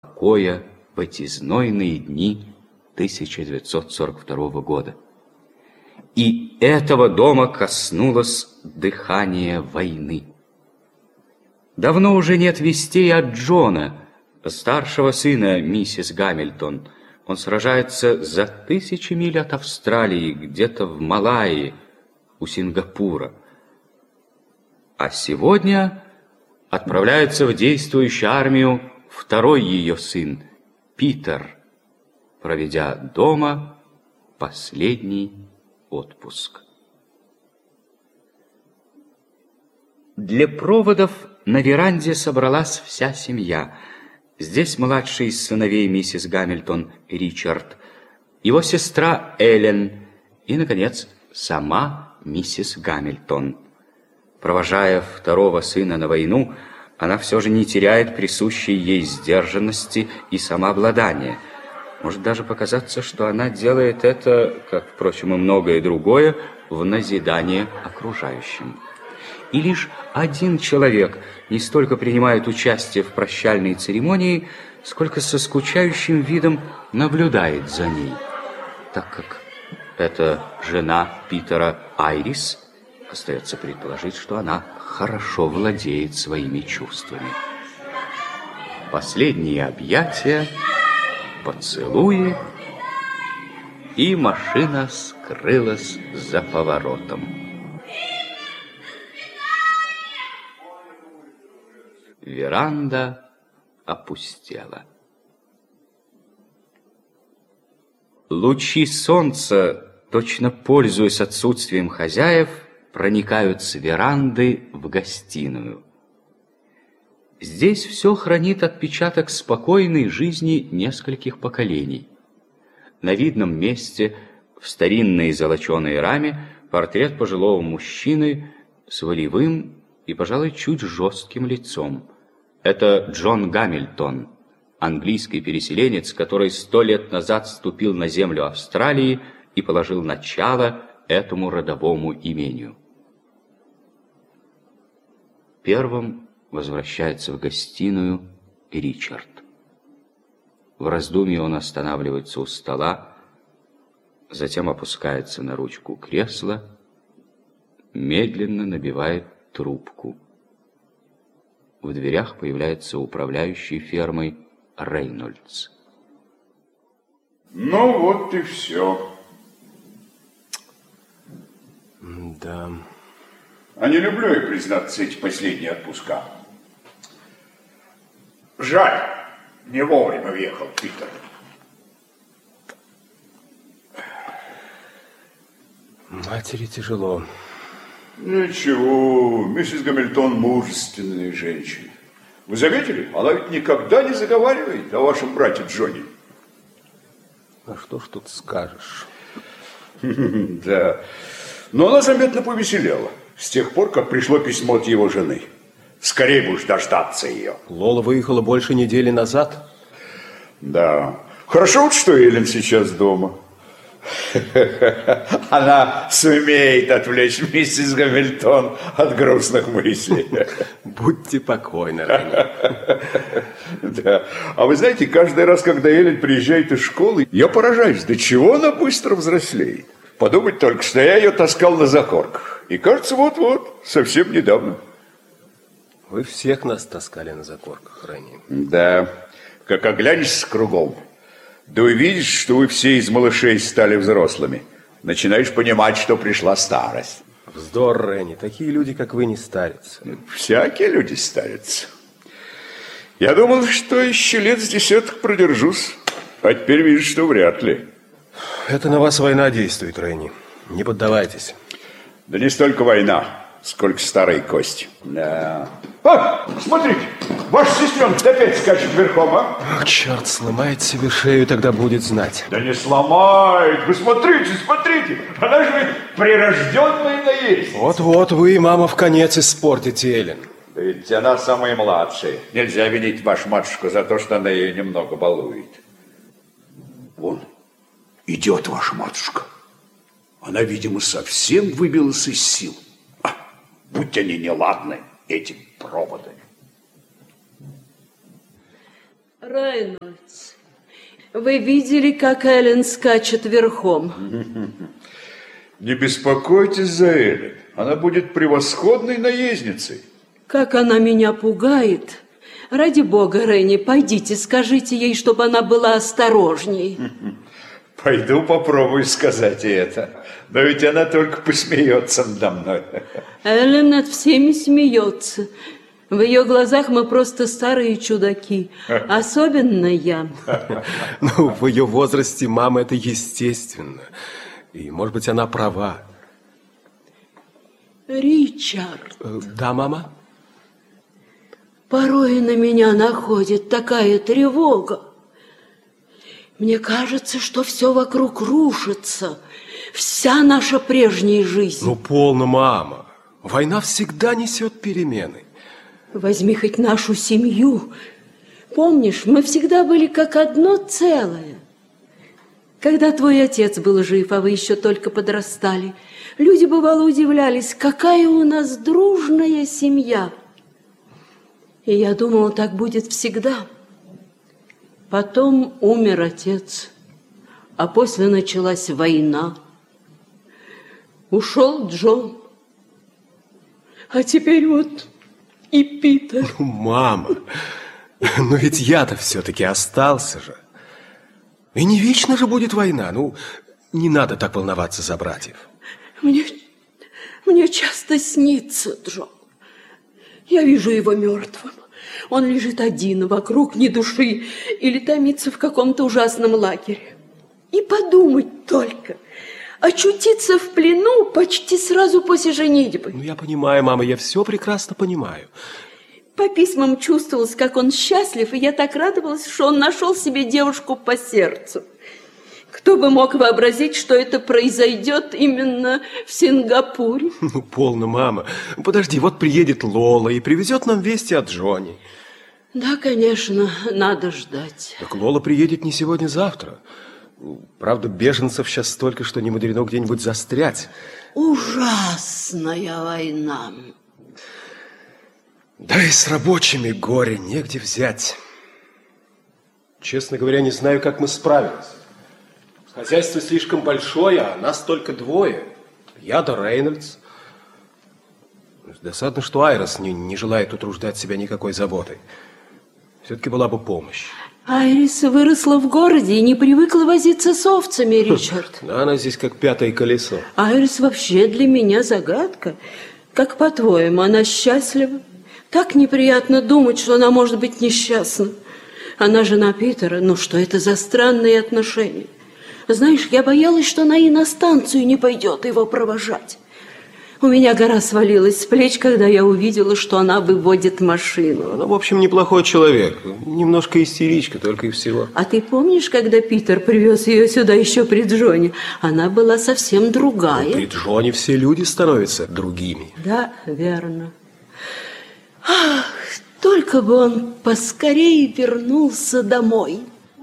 покоя в эти знойные дни 1942 года. И этого дома коснулось дыхание войны. Давно уже нет вестей от Джона, старшего сына миссис Гамильтон. Он сражается за 1000 миль от Австралии, где-то в Малайи, у Сингапура. А сегодня отправляется в действующую армию второй ее сын, Питер, проведя дома последний отпуск. Для проводов на веранде собралась вся семья. Здесь младший из сыновей миссис Гамильтон, Ричард, его сестра Эллен и, наконец, сама миссис Гамильтон. Провожая второго сына на войну, она все же не теряет присущей ей сдержанности и самообладания. Может даже показаться, что она делает это, как, впрочем, и многое другое, в назидание окружающим. И лишь один человек не столько принимает участие в прощальной церемонии, сколько со скучающим видом наблюдает за ней, так как это жена Питера Айрис. Остается предположить, что она хорошо владеет своими чувствами. Последние объятия, поцелуи, и машина скрылась за поворотом. Веранда опустела. Лучи солнца, точно пользуясь отсутствием хозяев, проникают с веранды в гостиную. Здесь все хранит отпечаток спокойной жизни нескольких поколений. На видном месте, в старинной золоченой раме, портрет пожилого мужчины с волевым и, пожалуй, чуть жестким лицом. Это Джон Гамильтон, английский переселенец, который 100 лет назад ступил на землю Австралии и положил начало этому родовому имению. Первым возвращается в гостиную Ричард. В раздумье он останавливается у стола, затем опускается на ручку кресла, медленно набивает трубку. В дверях появляется управляющий фермой Рейнольдс. Ну вот и все. Да. А не люблю я, признаться, эти последние отпуска. Жаль, не вовремя въехал Питер. Матери тяжело. Ничего, миссис Гамильтон мужественная женщина. Вы заметили? Она ведь никогда не заговаривает о вашем брате Джонни. А что ж тут скажешь? Да. Но она заметно повеселела с тех пор, как пришло письмо от его жены. Скорее бы уж дождаться ее. Лола выехала больше недели назад. Да. Хорошо, что Эллен сейчас дома. Она сумеет отвлечь миссис Гамильтон от грустных мыслей. Будьте покойны, Ренни. Да. А вы знаете, каждый раз, когда Эллен приезжает из школы, я поражаюсь, до чего она быстро взрослеет. Подумать только, что я ее таскал на закорках. И кажется, вот-вот, совсем недавно. Вы всех нас таскали на закорках, Ренни. Да. Как оглянешься кругом, да увидишь, что вы все из малышей стали взрослыми. Начинаешь понимать, что пришла старость. Вздор, Ренни. Такие люди, как вы, не старятся. Всякие люди старятся. Я думал, что еще лет с десяток продержусь. А теперь вижу, что вряд ли. Это на вас война действует, Ренни. Не поддавайтесь. Да не столько война, сколько старые кости. Да. А, смотрите, ваша сестренка опять скачет верхом, а? Ах, черт, сломает себе шею, тогда будет знать. Да не сломает. Вы смотрите. Она же ведь прирожденная наездница. Вот-вот вы, мама, в конец испортите Эллен. Да ведь она самая младшая. Нельзя винить вашу матушку за то, что она ее немного балует. Вон, идет ваша матушка. Она, видимо, совсем выбилась из сил. Будь они неладны, эти проводы. Рейнольдс, вы видели, как Эллен скачет верхом? Не беспокойтесь за Эллен. Она будет превосходной наездницей. Как она меня пугает. Ради бога, Ренни, пойдите, скажите ей, чтобы она была осторожней. Пойду попробую сказать ей это. Но ведь она только посмеется надо мной. Эллен над всеми смеется. В ее глазах мы просто старые чудаки. Особенно я. Ну, в ее возрасте, мама, это естественно. И, может быть, она права. Ричард. Да, мама? Порой на меня находит такая тревога. Мне кажется, что все вокруг рушится. Вся наша прежняя жизнь. Ну, полно, мама. Война всегда несет перемены. Возьми хоть нашу семью. Помнишь, мы всегда были как одно целое. Когда твой отец был жив, а вы еще только подрастали, люди, бывало, удивлялись, какая у нас дружная семья. И я думала, так будет всегда. Потом умер отец, а после началась война. Ушел Джон, а теперь вот и Питер. Ну, мама, но ведь я-то все-таки остался же. И не вечно же будет война. Ну, не надо так волноваться за братьев. Мне часто снится Джон. Я вижу его мертвым. Он лежит один, вокруг ни души, или томится в каком-то ужасном лагере. И подумать только, очутиться в плену почти сразу после женитьбы. Ну, я понимаю, мама, я все прекрасно понимаю. По письмам чувствовалось, как он счастлив, и я так радовалась, что он нашел себе девушку по сердцу. Кто бы мог вообразить, что это произойдет именно в Сингапуре? Ну, полно, мама. Подожди, вот приедет Лола и привезет нам вести от Джонни. Да, конечно, надо ждать. Так Лола приедет не сегодня-завтра. Правда, беженцев сейчас столько, что не мудрено где-нибудь застрять. Ужасная война. Да и с рабочими горе негде взять. Честно говоря, не знаю, как мы справились. Хозяйство слишком большое, а нас только двое. Я да Рейнольдс. Досадно, что Айрис не желает утруждать себя никакой заботой. Все-таки была бы помощь. Айрис выросла в городе и не привыкла возиться с овцами, Ричард. Да, она здесь как пятое колесо. Айрис вообще для меня загадка. Как по-твоему, она счастлива? Так неприятно думать, что она может быть несчастна. Она жена Питера. Ну что это за странные отношения? Знаешь, я боялась, что она и на станцию не пойдет его провожать. У меня гора свалилась с плеч, когда я увидела, что она выводит машину. Она, в общем, неплохой человек. Немножко истеричка, только и всего. А ты помнишь, когда Питер привез ее сюда еще при Джоне? Она была совсем другая. Но при Джоне все люди становятся другими. Да, верно. Ах, только бы он поскорее вернулся домой.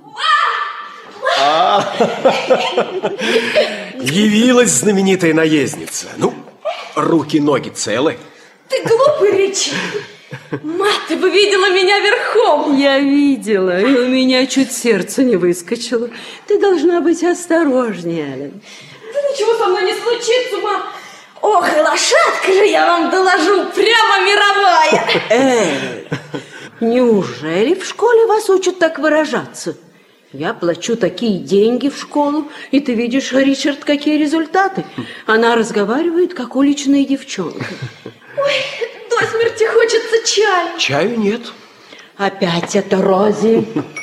Явилась знаменитая наездница. Ну, руки-ноги целы. Ты глупый, Ричи. Мать, ты бы видела меня верхом. Я видела, и у меня чуть сердце не выскочило. Ты должна быть осторожнее, Эллен. Да ничего со мной не случится, мам. Ох, и лошадка же, я вам доложу, прямо мировая. Неужели в школе вас учат так выражаться? Я плачу такие деньги в школу, и ты видишь, Ричард, какие результаты. Она разговаривает, как уличная девчонка. Ой, до смерти хочется чаю. Чаю нет. Опять это Рози.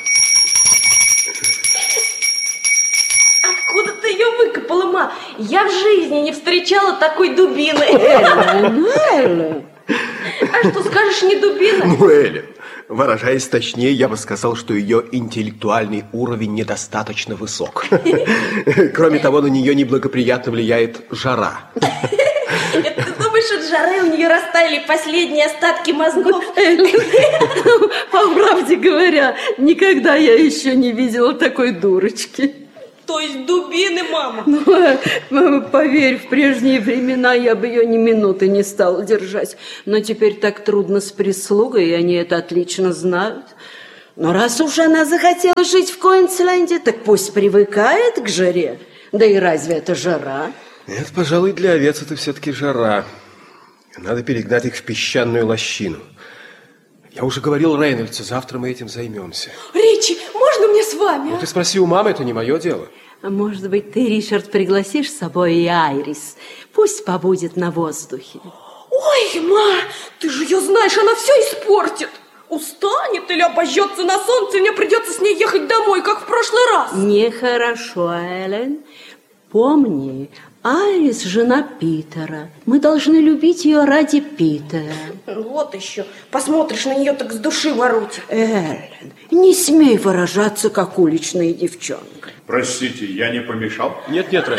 Откуда ты ее выкопала, ма? Я в жизни не встречала такой дубины. Эллен. А что скажешь, не дубина? Ну, Эллен, выражаясь точнее, я бы сказал, что ее интеллектуальный уровень недостаточно высок. Кроме того, на нее неблагоприятно влияет жара. Ты думаешь, от жары у нее растаяли последние остатки мозгов? По правде говоря, никогда я еще не видела такой дурочки. То есть дубины, мама? Ну, поверь, в прежние времена я бы ее ни минуты не стала держать. Но теперь так трудно с прислугой, и они это отлично знают. Но раз уж она захотела жить в Куинсленде, так пусть привыкает к жаре. Да и разве это жара? Нет, пожалуй, для овец это все-таки жара. Надо перегнать их в песчаную лощину. Я уже говорил Рейнольдсу, завтра мы этим займемся. Ричи, можно мне с вами? Ну, ты спроси у мамы, это не мое дело. А может быть, ты, Ричард, пригласишь с собой и Айрис? Пусть побудет на воздухе. Ой, ма, ты же ее знаешь, она все испортит. Устанет или обожжется на солнце, и мне придется с ней ехать домой, как в прошлый раз. Нехорошо, Эллен. Помни, Айрис – жена Питера. Мы должны любить ее ради Питера. Вот еще. Посмотришь на нее, так с души воротит. Эллен, не смей выражаться, как уличная девчонка. Простите, я не помешал? Нет, Рейнольдс.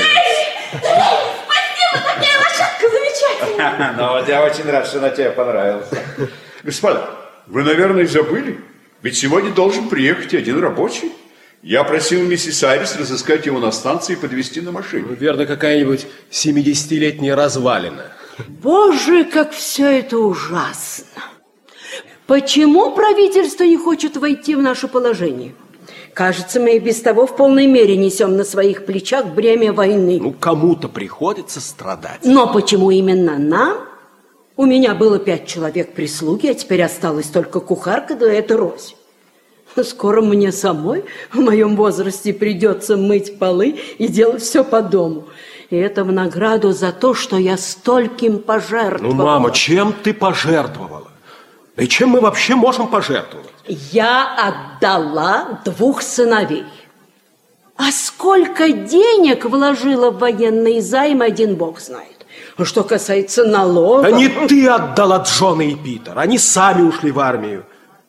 Спасибо, такая лошадка замечательная. Ну, вот я очень рад, что она тебе понравилась. Господа, вы, наверное, забыли? Ведь сегодня должен приехать один рабочий. Я просил миссис Айрис разыскать его на станции и подвезти на машине. Ну, верно, какая-нибудь 70-летняя развалина. Боже, как все это ужасно. Почему правительство не хочет войти в наше положение? Кажется, мы и без того в полной мере несем на своих плечах бремя войны. Ну, кому-то приходится страдать. Но почему именно нам? У меня было 5 человек прислуги, а теперь осталась только кухарка, да это Рози. Скоро мне самой в моем возрасте придется мыть полы и делать все по дому. И это в награду за то, что я стольким пожертвовала. Ну, мама, чем ты пожертвовала? Да и чем мы вообще можем пожертвовать? Я отдала 2 сыновей. А сколько денег вложила в военный займ, один бог знает. А что касается налогов... Да не ты отдала Джона и Питера, они сами ушли в армию.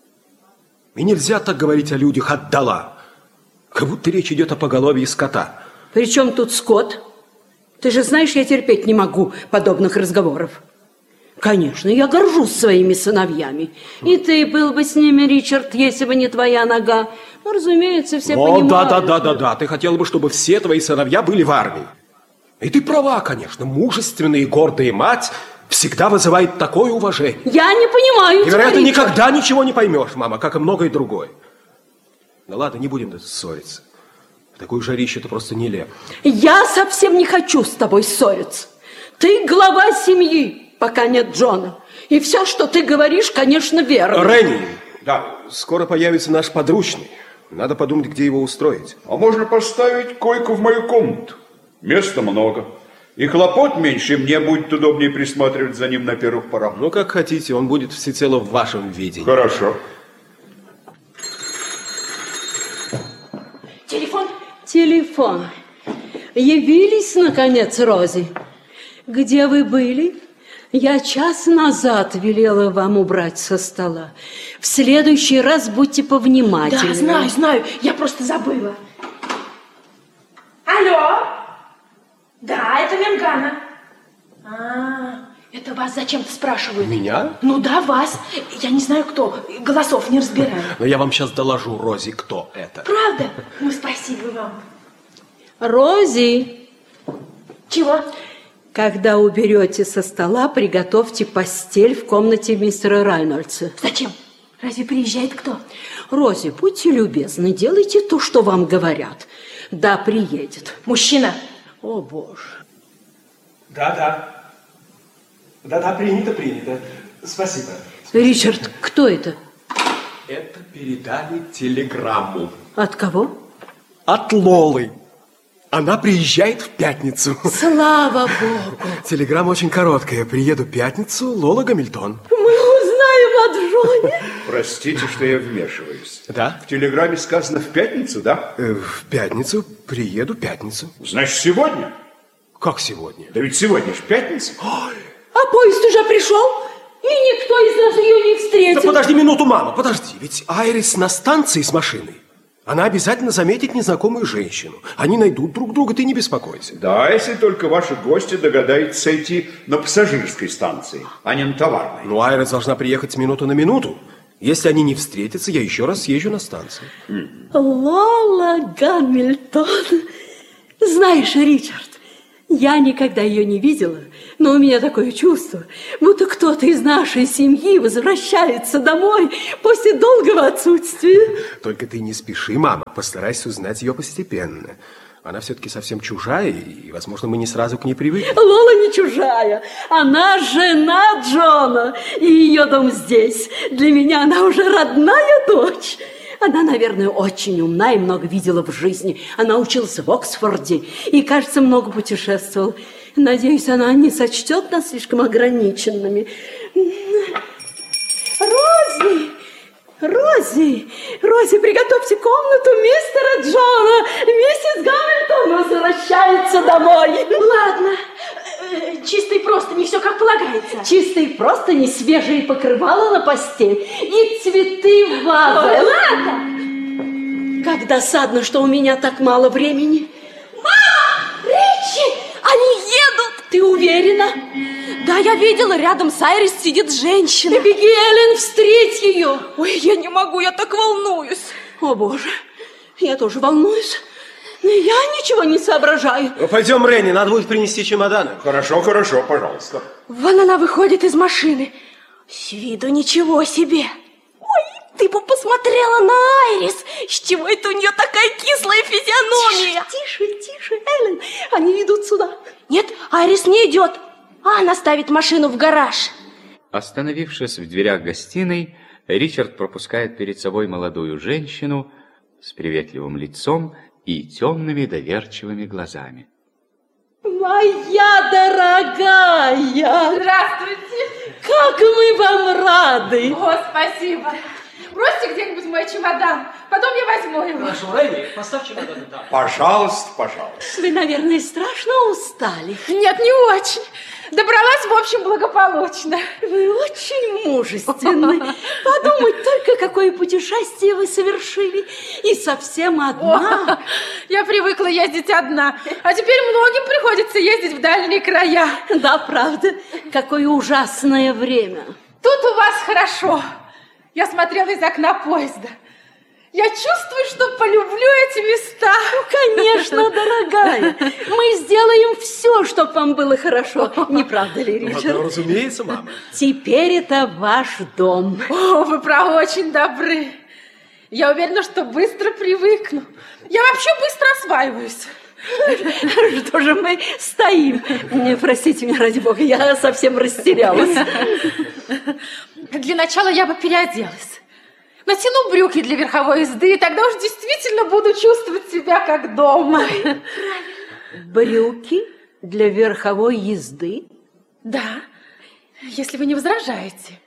И нельзя так говорить о людях «отдала». Как будто речь идет о поголовье скота. При чем тут скот? Ты же знаешь, я терпеть не могу подобных разговоров. Конечно, я горжусь своими сыновьями. И ты был бы с ними, Ричард, если бы не твоя нога. Ну, разумеется, все понимают. Да. Ты хотела бы, чтобы все твои сыновья были в армии. И ты права, конечно. Мужественная и гордая мать всегда вызывает такое уважение. Я не понимаю тебя, вероятно, Ричард. никогда ничего не поймешь, мама, как и многое другое. Ну ладно, не будем ссориться. В такую жарищу это просто нелепо. Я совсем не хочу с тобой ссориться. Ты глава семьи, пока нет Джона. И все, что ты говоришь, конечно, верно. Ренни, да, скоро появится наш подручный. Надо подумать, где его устроить. А можно поставить койку в мою комнату. Места много. И хлопот меньше, и мне будет удобнее присматривать за ним на первых порах. Ну, как хотите, он будет всецело в вашем видении. Хорошо. Телефон. Явились, наконец, Рози. Где вы были? Я час назад велела вам убрать со стола. В следующий раз будьте повнимательнее. Да, знаю, я просто забыла. Алло? Да, это Менгана. Это вас зачем-то спрашивают. Меня? Ну да, вас. Я не знаю, кто. Голосов не разбираю. Но я вам сейчас доложу, Рози, кто это. Правда? Ну, спасибо вам. Рози, Чего? когда уберете со стола, приготовьте постель в комнате мистера Рейнольдса. Зачем? Разве приезжает кто? Рози, будьте любезны, делайте то, что вам говорят. Да, приедет. Мужчина. О, Боже. Да, принято. Спасибо. Ричард, кто это? Это передали телеграмму. От кого? От Лолы. Она приезжает в пятницу. Слава Богу. Телеграмма очень короткая. Приеду в пятницу, Лола Гамильтон. Мы узнаем о Джоне. Простите, что я вмешиваюсь. Да? В телеграмме сказано в пятницу, да? В пятницу. Приеду в пятницу. Значит, сегодня? Как сегодня? Да ведь сегодня же пятница. А поезд уже пришел? И никто из нас ее не встретил. Да подожди минуту, мама, подожди. Ведь Айрис на станции с машиной. Она обязательно заметит незнакомую женщину. Они найдут друг друга, ты не беспокойся. Да, если только ваши гости догадаются сойти на пассажирской станции, а не на товарной. Но Айрис должна приехать с минуты на минуту. Если они не встретятся, я еще раз съезжу на станцию. Лола Гамильтон. Знаешь, Ричард, Я никогда ее не видела, но у меня такое чувство, будто кто-то из нашей семьи возвращается домой после долгого отсутствия. Только ты не спеши, мама, постарайся узнать ее постепенно. Она все-таки совсем чужая, и, возможно, мы не сразу к ней привыкнем. Лола не чужая, она жена Джона, и ее дом здесь. Для меня она уже родная дочь. Она, наверное, очень умна и много видела в жизни. Она училась в Оксфорде и, кажется, много путешествовала. Надеюсь, она не сочтет нас слишком ограниченными. Рози! Рози, приготовьте комнату мистера Джона. Миссис Гамильтон возвращается домой. Ладно, чисто и просто, не все как полагается. Чисто и просто, не свежие покрывала на постель и цветы в вазах. Ладно. Как досадно, что у меня так мало времени. Мама! Ричи! Они едут! Ты уверена? Да, я видела, рядом с Айрис сидит женщина. Ты беги, Эллен, встреть ее. Ой, я не могу, я так волнуюсь. О, Боже, я тоже волнуюсь. Но я ничего не соображаю. Ну, пойдем, Ренни, надо будет принести чемоданы. Хорошо, пожалуйста. Вон она выходит из машины. С виду ничего себе. Ой, ты бы посмотрела на Айрис. С чего это у нее такая кислая физиономия? Тише, Эллен, они идут сюда. Нет, Айрис не идет. Она ставит машину в гараж. Остановившись в дверях гостиной, Ричард пропускает перед собой молодую женщину с приветливым лицом и темными доверчивыми глазами. Моя дорогая! Здравствуйте! Как мы вам рады! О, спасибо! Бросьте где-нибудь мой чемодан, потом я возьму его. Хорошо, Ренни, поставь чемодан там. Пожалуйста. Вы, наверное, страшно устали. Нет, не очень. Добралась, в общем, благополучно. Вы очень мужественны. Подумать только, какое путешествие вы совершили. И совсем одна. О, я привыкла ездить одна, а теперь многим приходится ездить в дальние края. Да, правда. Какое ужасное время. Тут у вас хорошо. Я смотрела из окна поезда. Я чувствую, что полюблю эти места. Ну, конечно, дорогая. Мы сделаем все, чтобы вам было хорошо. Не правда ли, Ричард? Ну, разумеется, мама. Теперь это ваш дом. О, вы, право, очень добры. Я уверена, что быстро привыкну. Я вообще быстро осваиваюсь. Что же мы стоим? Простите меня, ради бога, я совсем растерялась. Для начала я бы переоделась. Натяну брюки для верховой езды, и тогда уж действительно буду чувствовать себя как дома. Брюки для верховой езды? Да, если вы не возражаете.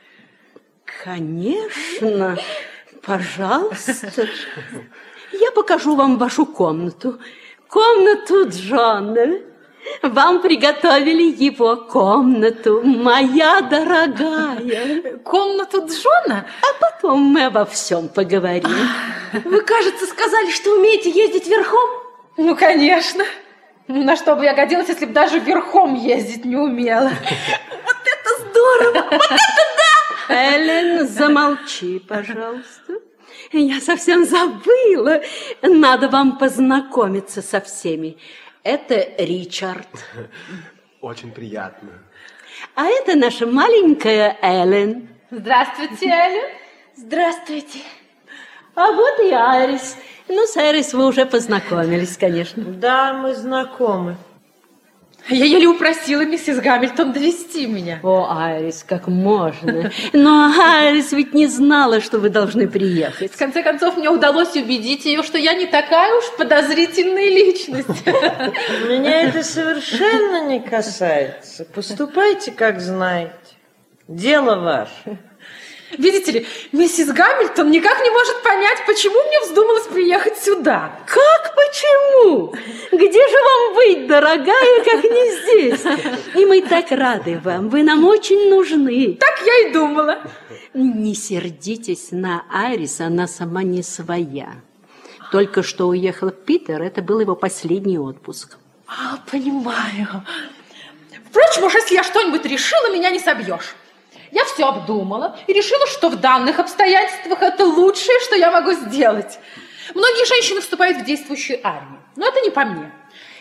Конечно, пожалуйста. Я покажу вам вашу комнату. Комнату Джона. Вам приготовили его комнату, моя дорогая. Комнату Джона? А потом мы обо всем поговорим. Вы, кажется, сказали, что умеете ездить верхом? Ну, конечно. На что бы я годилась, если бы даже верхом ездить не умела? Вот это здорово! Вот это да! Эллен, замолчи, пожалуйста. Я совсем забыла. Надо вам познакомиться со всеми. Это Ричард. Очень приятно. А это наша маленькая Эллен. Здравствуйте, Эллен. Здравствуйте. А вот и Айрис. Ну, с Айрис вы уже познакомились, конечно. Да, мы знакомы. Я еле упросила миссис Гамильтон довести меня. О, Айрис, как можно? Но Айрис ведь не знала, что вы должны приехать. В конце концов, мне удалось убедить ее, что я не такая уж подозрительная личность. Меня это совершенно не касается. Поступайте, как знаете. Дело ваше. Видите ли, миссис Гамильтон никак не может понять, почему мне вздумалось приехать сюда. Как почему? Где же вам быть, дорогая, как не здесь? И мы так рады вам, вы нам очень нужны. Так я и думала. Не сердитесь на Айрис, она сама не своя. Только что уехал Питер, это был его последний отпуск. Понимаю. Впрочем, уж если я что-нибудь решила, меня не собьешь. Я все обдумала и решила, что в данных обстоятельствах это лучшее, что я могу сделать. Многие женщины вступают в действующую армию, но это не по мне.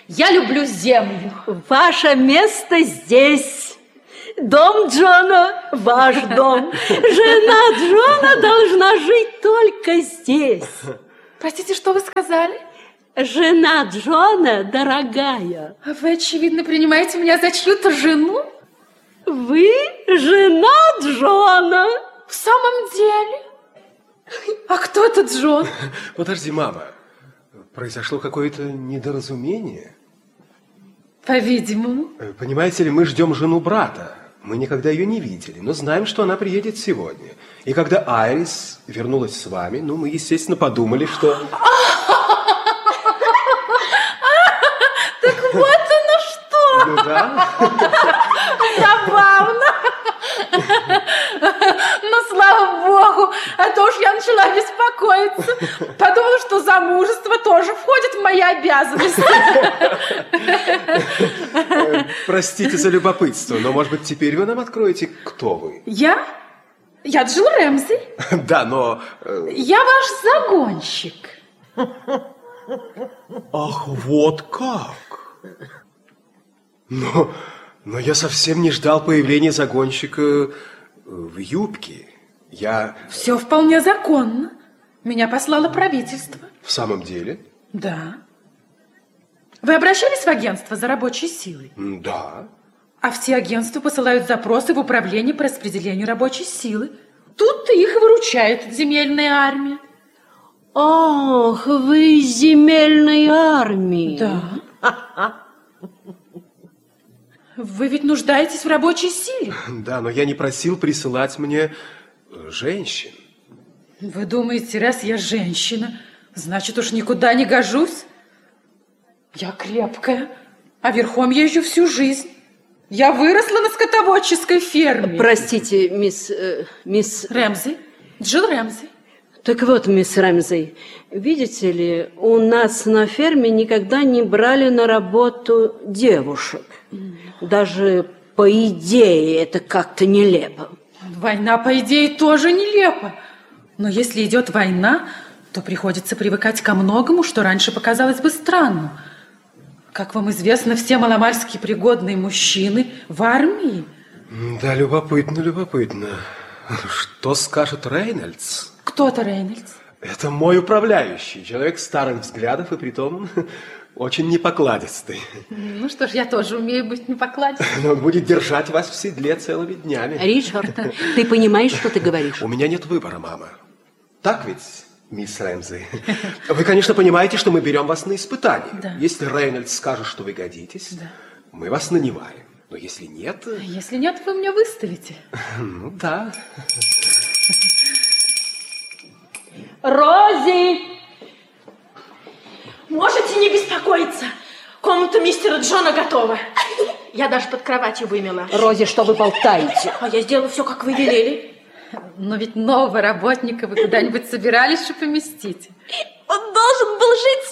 Я люблю землю. Ваше место здесь. Дом Джона – ваш дом. Жена Джона должна жить только здесь. Простите, что вы сказали? Жена Джона, дорогая. А вы, очевидно, принимаете меня за чью-то жену? Вы жена Джона. В самом деле? А кто этот Джон? Подожди, мама. Произошло какое-то недоразумение. По-видимому. Понимаете ли, мы ждем жену брата. Мы никогда ее не видели, но знаем, что она приедет сегодня. И когда Айрис вернулась с вами, мы, естественно, подумали, что... Так вот оно что! Ну да. Забавно! Ну, слава богу, а то уж я начала беспокоиться. Подумала, что замужество тоже входит в мои обязанности. Простите за любопытство, но, может быть, теперь вы нам откроете, кто вы? Я? Я Джилл Рэмзи. Да, но... Я ваш загонщик. Ах, вот как! Но я совсем не ждал появления загонщика в юбке. Все вполне законно. Меня послало правительство. В самом деле? Да. Вы обращались в агентство за рабочей силой? Да. А все агентства посылают запросы в управление по распределению рабочей силы. Тут-то их выручает земельная армия. Ах, вы из земельной армии. Да. Вы ведь нуждаетесь в рабочей силе. Да, но я не просил присылать мне женщин. Вы думаете, раз я женщина, значит уж никуда не гожусь? Я крепкая, а верхом езжу всю жизнь. Я выросла на скотоводческой ферме. Простите, мисс... Рэмзи, Джилл Рэмзи. Так вот, мисс Рэмзи, видите ли, у нас на ферме никогда не брали на работу девушек. Даже по идее это как-то нелепо. Война, по идее, тоже нелепа. Но если идет война, то приходится привыкать ко многому, что раньше показалось бы странным. Как вам известно, все маломальски пригодные мужчины в армии. Да, любопытно. Что скажет Рейнольдс? Кто-то Рейнольдс. Это мой управляющий, человек старых взглядов и притом очень непокладистый. Ну что ж, я тоже умею быть непокладистой. Но он будет держать вас в седле целыми днями. Ричард, ты понимаешь, что ты говоришь? У меня нет выбора, мама. Так ведь, мисс Рэмзи? Вы, конечно, понимаете, что мы берем вас на испытание. Да. Если Рейнольдс скажет, что вы годитесь, да, мы вас нанимаем. Но если нет... Если нет, вы меня выставите. Ну да. Рози! Можете не беспокоиться. Комната мистера Джона готова. Я даже под кроватью вымела. Рози, что вы болтаете? А я сделала все, как вы велели. Но ведь нового работника вы куда-нибудь собирались же поместить. Он должен был жить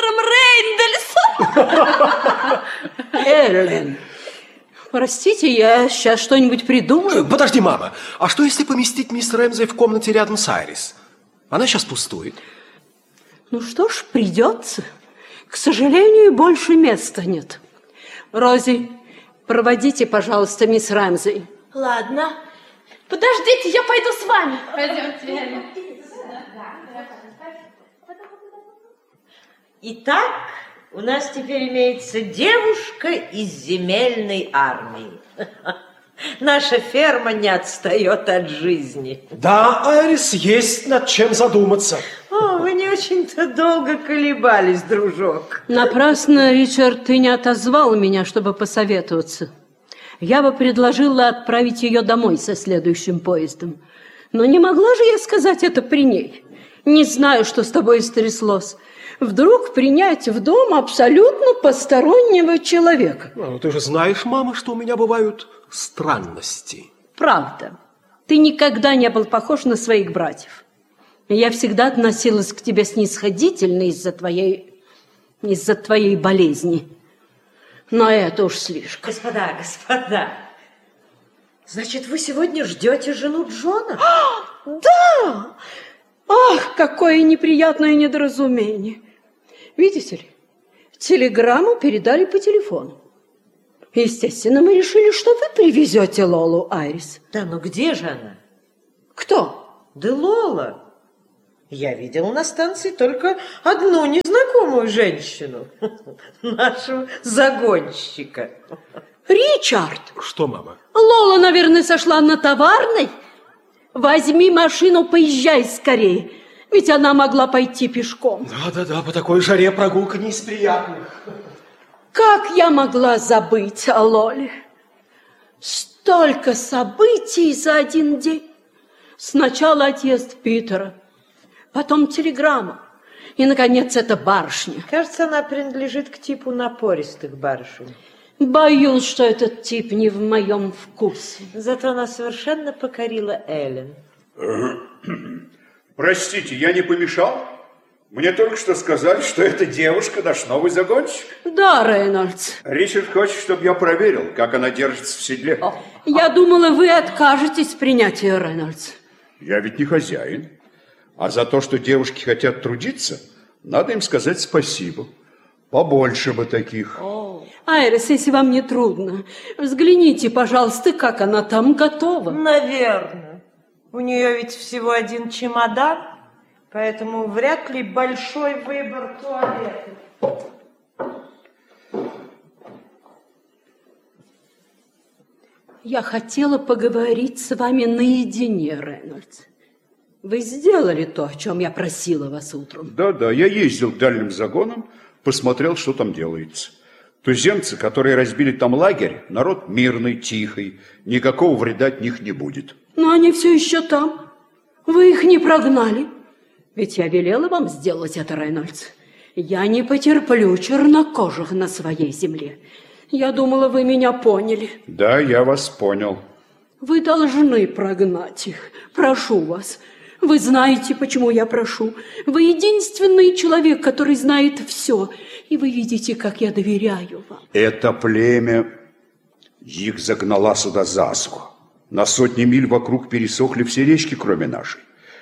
с мистером Рейндельсом. Эллен, простите, я сейчас что-нибудь придумаю. Подожди, мама. А что, если поместить мисс Рэмзи в комнате рядом с Айрис? Она сейчас пустует. Ну что ж, придется. К сожалению, больше места нет. Рози, проводите, пожалуйста, мисс Рэмзи. Ладно. Подождите, я пойду с вами. Пойдемте. Итак, у нас теперь имеется девушка из земельной армии. Наша ферма не отстает от жизни. Да, Айрис, есть над чем задуматься. О, вы не очень-то долго колебались, дружок. Напрасно, Ричард, ты не отозвал меня, чтобы посоветоваться. Я бы предложила отправить ее домой со следующим поездом. Но не могла же я сказать это при ней. Не знаю, что с тобой стряслось. Вдруг принять в дом абсолютно постороннего человека. Ну, ты же знаешь, мама, что у меня бывают странности. Правда. Ты никогда не был похож на своих братьев. Я всегда относилась к тебе снисходительно из-за твоей болезни. Но это уж слишком. Господа. Значит, вы сегодня ждете жену Джона? Да! Ах, какое неприятное недоразумение. Видите ли, Телеграмму передали по телефону. Естественно, мы решили, что вы привезете Лолу, Айрис. Да, но где же она? Кто? Да Лола. Я видел на станции только одну незнакомую женщину. Нашего загонщика. Ричард! Что, мама? Лола, наверное, сошла на Товарной. Возьми машину, поезжай скорее. Ведь она могла пойти пешком. Да, по такой жаре прогулка не из приятных. Как я могла забыть о Лоле? Столько событий за один день. Сначала отъезд Питера, потом телеграмма, и, наконец, эта барышня. Кажется, она принадлежит к типу напористых барышень. Боюсь, что этот тип не в моем вкусе. Зато она совершенно покорила Эллен. Простите, я не помешал? Мне только что сказали, что эта девушка наш новый загонщик. Да, Рейнольдс. Ричард хочет, чтобы я проверил, как она держится в седле. Я думала, вы откажетесь принять ее, Рейнольдс. Я ведь не хозяин. А за то, что девушки хотят трудиться, надо им сказать спасибо. Побольше бы таких. Айрис, если вам не трудно, взгляните, пожалуйста, как она там готова. Наверное. У нее ведь всего один чемодан, поэтому вряд ли большой выбор туалетов. Я хотела поговорить с вами наедине, Рейнольдс. Вы сделали то, о чем я просила вас утром. Да, я ездил к дальним загонам, посмотрел, что там делается. Туземцы, которые разбили там лагерь, народ мирный, тихий, никакого вреда от них не будет. Но они все еще там. Вы их не прогнали. Ведь я велела вам сделать это, Рейнольдс. Я не потерплю чернокожих на своей земле. Я думала, вы меня поняли. Да, я вас понял. Вы должны прогнать их. Прошу вас. Вы знаете, почему я прошу. Вы единственный человек, который знает все. И вы видите, как я доверяю вам. Это племя их загнала сюда засуха. На сотни миль вокруг пересохли все речки, кроме нашей.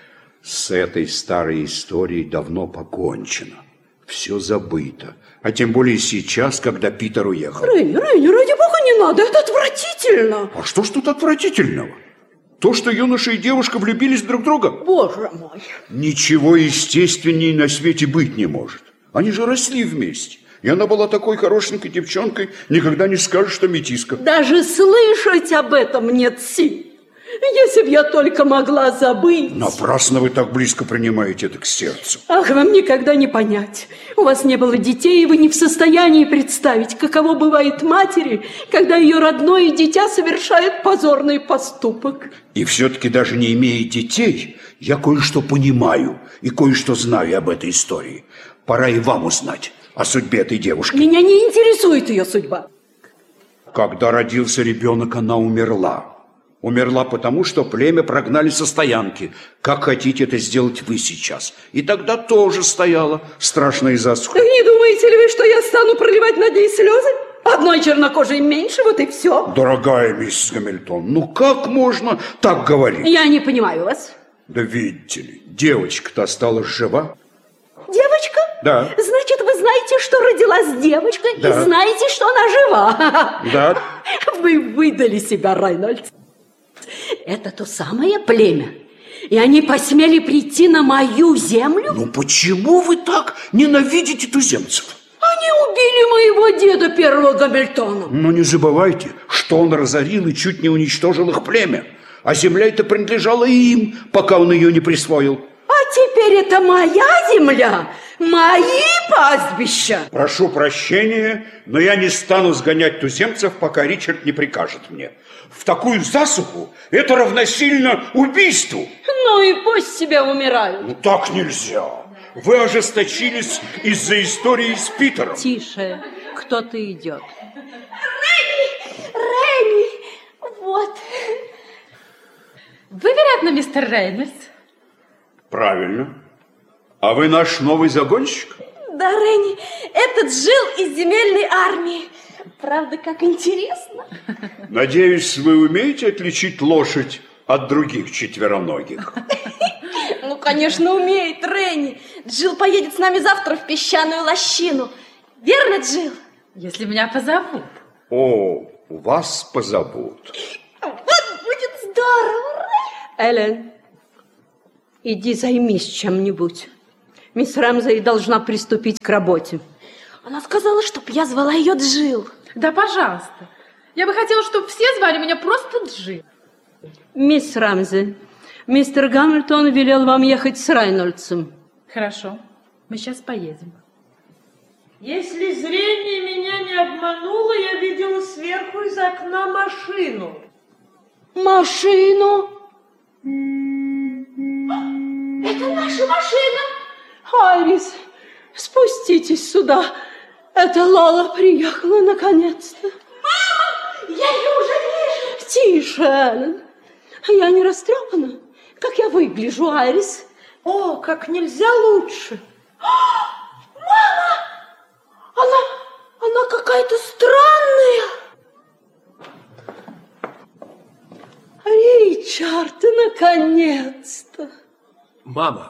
С этой старой историей давно покончено. Все забыто. А тем более сейчас, когда Питер уехал. Ренни, ради бога, не надо, это отвратительно. А что ж тут отвратительного? То, что юноша и девушка влюбились друг в друга? Боже мой. Ничего естественнее на свете быть не может. Они же росли вместе. И она была такой хорошенькой девчонкой, никогда не скажешь, что метиска. Даже слышать об этом нет сил. Если б я только могла забыть. Напрасно вы так близко принимаете это к сердцу. Ах, вам никогда не понять. У вас не было детей, и вы не в состоянии представить, каково бывает матери, когда ее родное дитя совершает позорный поступок. И все-таки даже не имея детей, я кое-что понимаю и кое-что знаю об этой истории. Пора и вам узнать о судьбе этой девушки. Меня не интересует ее судьба. Когда родился ребенок, она умерла. Умерла потому, что племя прогнали со стоянки. Как хотите это сделать вы сейчас? И тогда тоже стояла страшная засуха. Не думаете ли вы, что я стану проливать над ней слезы? Одной чернокожей меньше, вот и все. Дорогая миссис Гамильтон, ну как можно так говорить? Я не понимаю вас. Да видите ли, девочка-то осталась жива. Девочка? Да. Значит, вы знаете, что родилась девочка, да. И знаете, что она жива. Да. Вы выдали себя, Рейнольдс. Это то самое племя. И они посмели прийти на мою землю? Ну почему вы так ненавидите туземцев? Они убили моего деда первого Гамильтона. Но не забывайте, что он разорил и чуть не уничтожил их племя. А земля эта принадлежала им, пока он ее не присвоил. А теперь это моя земля, мои пастбища. Прошу прощения, но я не стану сгонять туземцев, пока Ричард не прикажет мне. В такую засуху это равносильно убийству. Ну и пусть себе умирают. Ну так нельзя. Вы ожесточились из-за истории с Питером. Тише, кто-то идет. Ренни, вот. Вы, вероятно, мистер Рейнольдс? Правильно. А вы наш новый загонщик? Да, Ренни, этот жил из земельной армии. Правда, как интересно. Надеюсь, вы умеете отличить лошадь от других четвероногих? Ну, конечно, умеет Ренни. Джилл поедет с нами завтра в песчаную лощину. Верно, Джилл? Если меня позовут. О, вас позовут. Вот будет здорово! Эллен, иди займись чем-нибудь. Мисс Рэмзей должна приступить к работе. Она сказала, чтоб я звала ее Джилл. Да, пожалуйста. Я бы хотела, чтобы все звали меня просто Джи. Мисс Рэмзей, мистер Гамильтон велел вам ехать с Райнольдсом. Хорошо, мы сейчас поедем. Если зрение меня не обмануло, я видела сверху из окна машину. Машину? Это наша машина. Айрис, спуститесь сюда. Это Лала приехала наконец-то. Мама, я ее уже вижу. Тише, Эллен. Я не растрепана. Как я выгляжу, Айрис? О, как нельзя лучше. Мама, она какая-то странная. Ричард, наконец-то. Мама,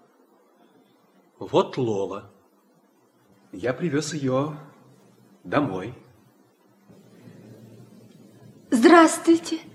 вот Лола. Я привез ее домой. Здравствуйте.